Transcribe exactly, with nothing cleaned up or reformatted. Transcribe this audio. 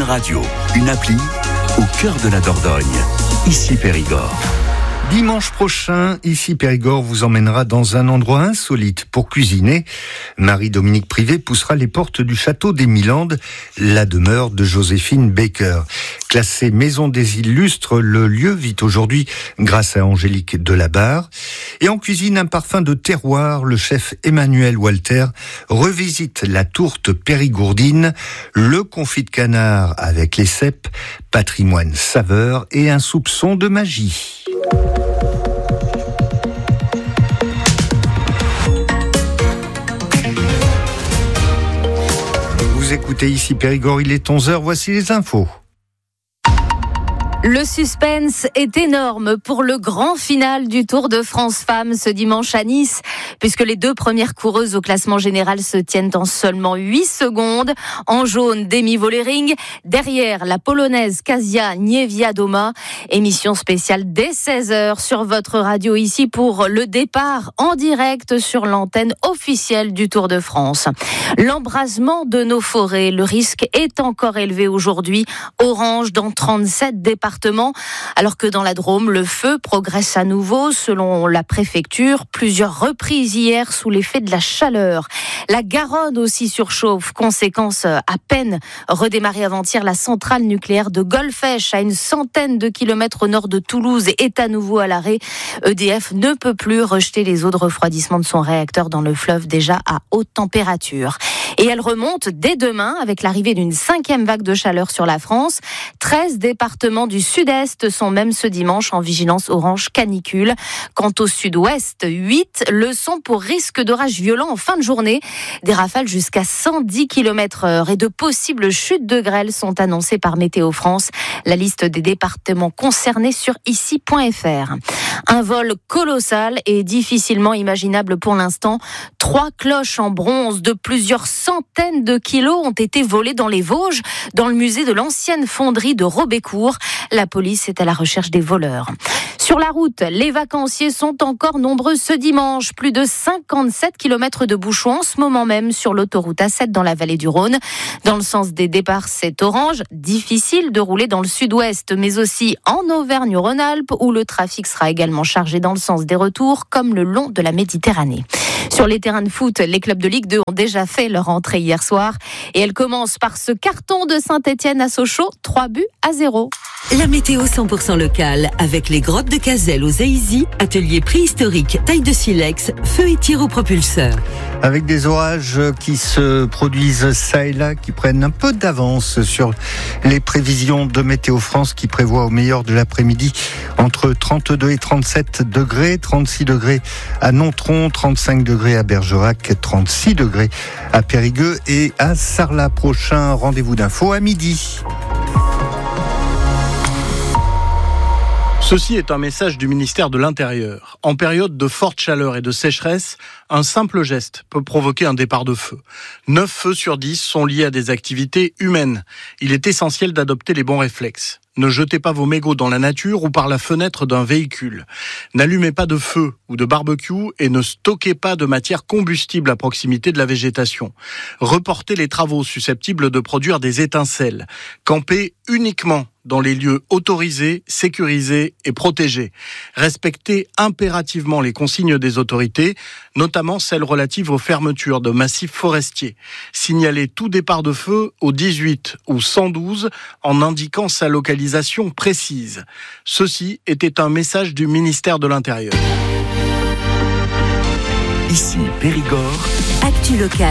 radio, une appli au cœur de la Dordogne. Ici Périgord. Dimanche prochain, ici Périgord vous emmènera dans un endroit insolite pour cuisiner. Marie-Dominique Privé poussera les portes du château des Milandes, la demeure de Joséphine Baker. Classé Maison des Illustres, le lieu vit aujourd'hui grâce à Angélique Delabarre. Et en cuisine, un parfum de terroir, le chef Emmanuel Walter revisite la tourte périgourdine, le confit de canard avec les cèpes, patrimoine saveur et un soupçon de magie. Vous écoutez ici Périgord, il est onze heures, voici les infos. Le suspense est énorme pour le grand final du Tour de France Femmes ce dimanche à Nice, puisque les deux premières coureuses au classement général se tiennent en seulement huit secondes. En jaune, Demi Vollering. Derrière, la polonaise Kasia Niewiadoma. Émission spéciale dès seize heures sur votre radio ici pour le départ en direct sur l'antenne officielle du Tour de France. L'embrasement de nos forêts, le risque est encore élevé aujourd'hui. Orange dans trente-sept départements. Alors que dans la Drôme, le feu progresse à nouveau selon la préfecture. Plusieurs reprises hier sous l'effet de la chaleur. La Garonne aussi surchauffe. Conséquence, à peine redémarrée avant-hier, la centrale nucléaire de Golfech, à une centaine de kilomètres au nord de Toulouse, est à nouveau à l'arrêt. E D F ne peut plus rejeter les eaux de refroidissement de son réacteur dans le fleuve déjà à haute température. Et elle remonte dès demain avec l'arrivée d'une cinquième vague de chaleur sur la France. treize départements du sud-est sont même ce dimanche en vigilance orange canicule. Quant au sud-ouest, huit le sont pour risque d'orage violent en fin de journée. Des rafales jusqu'à cent dix kilomètres heure et de possibles chutes de grêle sont annoncées par Météo France. La liste des départements concernés sur ici point f r. Un vol colossal et difficilement imaginable pour l'instant. Trois cloches en bronze de plusieurs centaines de kilos ont été volées dans les Vosges, dans le musée de l'ancienne fonderie de Robécourt. La police est à la recherche des voleurs. Sur la route, les vacanciers sont encore nombreux ce dimanche. Plus de cinquante-sept kilomètres de bouchons en ce moment même sur l'autoroute A sept dans la vallée du Rhône. Dans le sens des départs, c'est orange. Difficile de rouler dans le sud-ouest, mais aussi en Auvergne-Rhône-Alpes, où le trafic sera également chargé dans le sens des retours, comme le long de la Méditerranée. Sur les terrains de foot, les clubs de Ligue deux ont déjà fait leur entrée hier soir. Et elle commence par ce carton de Saint-Étienne à Sochaux, trois buts à zéro. La météo cent pour cent locale, avec les grottes de Cazelles aux Aïsy, atelier préhistorique, taille de silex, feu et tir au propulseur. Avec des orages qui se produisent ça et là, qui prennent un peu d'avance sur les prévisions de Météo France, qui prévoit au meilleur de l'après-midi entre trente-deux et trente-sept degrés, trente-six degrés à Nontron, trente-cinq degrés à Bergerac, trente-six degrés à Périgueux et à Sarlat. Prochain rendez-vous d'info à midi. Ceci est un message du ministère de l'Intérieur. En période de forte chaleur et de sécheresse, un simple geste peut provoquer un départ de feu. neuf feux sur dix sont liés à des activités humaines. Il est essentiel d'adopter les bons réflexes. Ne jetez pas vos mégots dans la nature ou par la fenêtre d'un véhicule. N'allumez pas de feu ou de barbecue et ne stockez pas de matière combustible à proximité de la végétation. Reportez les travaux susceptibles de produire des étincelles. Campez uniquement dans les lieux autorisés, sécurisés et protégés. Respectez impérativement les consignes des autorités, notamment celles relatives aux fermetures de massifs forestiers. Signalez tout départ de feu au dix-huit ou cent douze en indiquant sa localisation précise. Ceci était un message du ministère de l'Intérieur. Ici Périgord. Actu local.